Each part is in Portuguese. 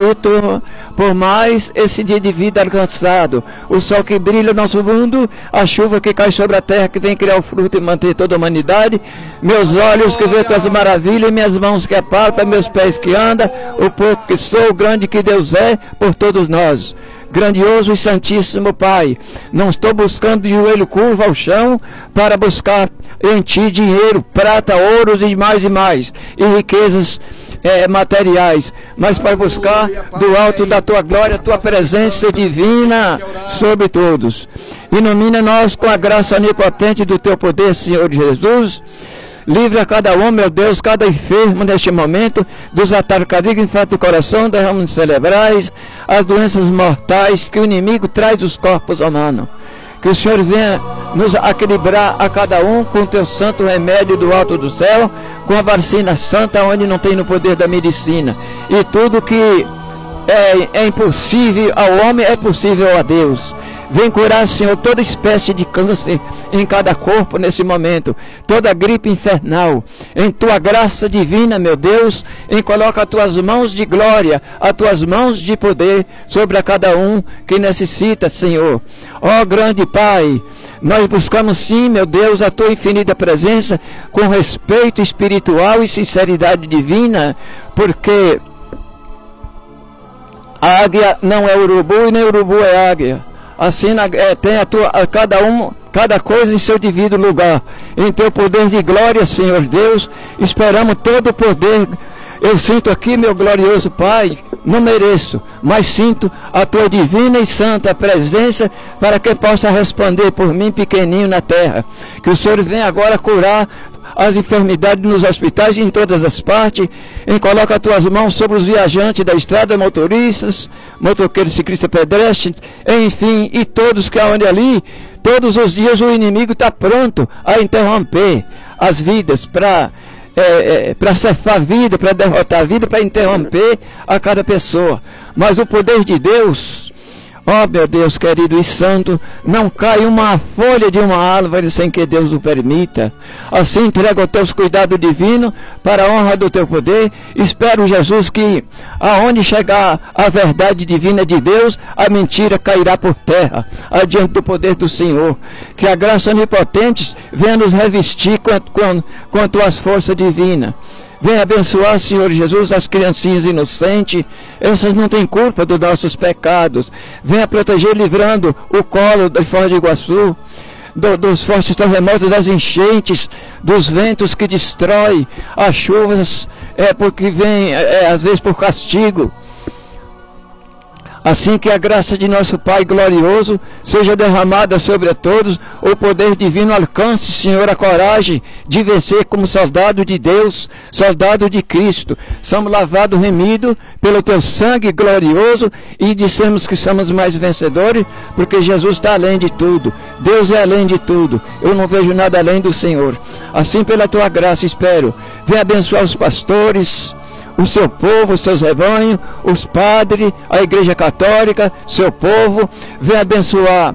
luto por mais esse dia de vida alcançado. O sol que brilha no nosso mundo, a chuva que cai sobre a terra, que vem criar o fruto e manter toda a humanidade. Meus olhos que veem tuas maravilhas, minhas mãos que apalpam, meus pés que andam, o pouco que sou, o grande que Deus é por todos nós. Grandioso e santíssimo Pai, não estou buscando de joelho curvo ao chão para buscar em Ti dinheiro, prata, ouros e mais, e riquezas materiais, mas para buscar do alto da Tua glória, Tua presença divina sobre todos. Ilumina-nos com a graça onipotente do Teu poder, Senhor Jesus. Livre a cada um, meu Deus, cada enfermo neste momento, dos ataques cardíacos, infarto do coração, derrames cerebrais, as doenças mortais que o inimigo traz dos corpos humanos. Que o Senhor venha nos equilibrar a cada um com o Teu santo remédio do alto do céu, com a vacina santa, onde não tem no poder da medicina. E tudo que é impossível ao homem é possível a Deus. Vem curar, Senhor, toda espécie de câncer em cada corpo nesse momento, toda gripe infernal, em Tua graça divina, meu Deus, coloca as Tuas mãos de glória, as Tuas mãos de poder sobre a cada um que necessita, Senhor. Ó grande Pai, nós buscamos sim, meu Deus, a Tua infinita presença com respeito espiritual e sinceridade divina, porque a águia não é urubu e nem urubu é águia. Assim tem cada coisa em seu devido lugar. Em Teu poder de glória, Senhor Deus, esperamos todo o poder. Eu sinto aqui, meu glorioso Pai, não mereço, mas sinto a Tua divina e santa presença para que possa responder por mim pequenininho na terra. Que o Senhor venha agora curar as enfermidades nos hospitais e em todas as partes, coloca as Tuas mãos sobre os viajantes da estrada, motoristas, motoqueiros, ciclistas, pedestres, enfim, e todos que andam ali. Todos os dias o inimigo está pronto a interromper as vidas, para cefar a vida, para derrotar a vida, para interromper a cada pessoa. Mas o poder de Deus, ó meu Deus querido e santo, não cai uma folha de uma árvore sem que Deus o permita. Assim entrega os Teus cuidados divinos para a honra do Teu poder. Espero, Jesus, que aonde chegar a verdade divina de Deus, a mentira cairá por terra, adiante do poder do Senhor. Que a graça onipotente venha nos revestir com Tuas forças divinas. Venha abençoar, Senhor Jesus, as criancinhas inocentes. Essas não têm culpa dos nossos pecados. Venha proteger, livrando o colo da Foz do Iguaçu, dos fortes terremotos, das enchentes, dos ventos que destrói, as chuvas, porque vem, às vezes, por castigo. Assim que a graça de nosso Pai glorioso seja derramada sobre todos, o poder divino alcance, Senhor, a coragem de vencer como soldado de Deus, soldado de Cristo. Somos lavados, remidos pelo Teu sangue glorioso e dissemos que somos mais vencedores, porque Jesus está além de tudo. Deus é além de tudo. Eu não vejo nada além do Senhor. Assim, pela Tua graça, espero. Venha abençoar os pastores, o Seu povo, os Seus rebanhos, os padres, a Igreja Católica, Seu povo. Vem abençoar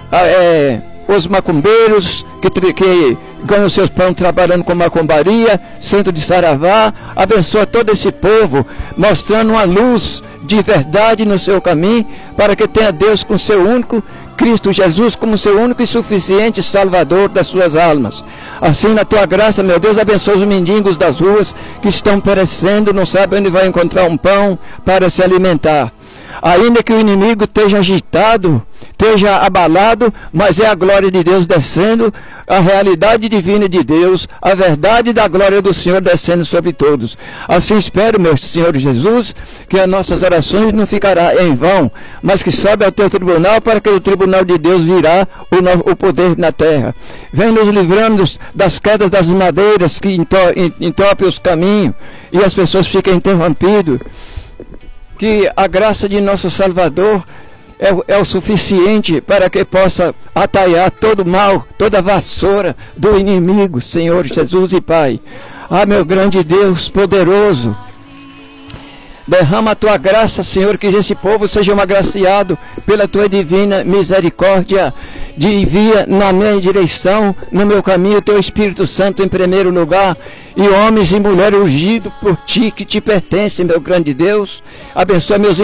os macumbeiros que ganham seus pão trabalhando com macumbaria, centro de saravá. Abençoa todo esse povo, mostrando uma luz de verdade no seu caminho, para que tenha Deus com seu único Cristo Jesus como seu único e suficiente Salvador das suas almas. Assim, na Tua graça, meu Deus, abençoa os mendigos das ruas que estão perecendo, não sabem onde vai encontrar um pão para se alimentar. Ainda que o inimigo esteja agitado, esteja abalado, mas é a glória de Deus descendo, a realidade divina de Deus, a verdade da glória do Senhor descendo sobre todos. Assim espero, meu Senhor Jesus, que as nossas orações não ficarão em vão, mas que sobe ao Teu tribunal, para que o tribunal de Deus virá o poder na terra. Vem nos livrando das quedas das madeiras que entopem os caminhos e as pessoas ficam interrompidas. Que a graça de nosso Salvador é o suficiente para que possa ataiar todo o mal, toda a vassoura do inimigo, Senhor Jesus e Pai. Ah, meu grande Deus poderoso, derrama a Tua graça, Senhor, que esse povo seja agraciado pela Tua divina misericórdia. Envia na minha direção, no meu caminho, o Teu Espírito Santo em primeiro lugar, e homens e mulheres ungidos por Ti, que Te pertencem, meu grande Deus. Abençoa meus